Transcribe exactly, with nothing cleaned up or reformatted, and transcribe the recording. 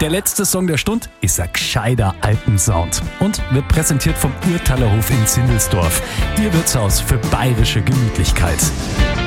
Der letzte Song der Stunde ist ein gescheiter Alpensound und wird präsentiert vom Urtalerhof in Zindelsdorf. Ihr Wirtshaus für bayerische Gemütlichkeit.